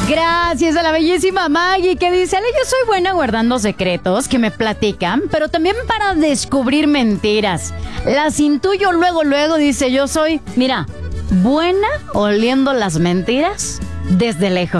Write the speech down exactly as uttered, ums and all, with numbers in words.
Gracias a la bellísima Maggie que dice, Ale, yo soy buena guardando secretos que me platican, pero también para descubrir mentiras. Las intuyo luego, luego, dice, yo soy, mira, buena oliendo las mentiras desde lejos.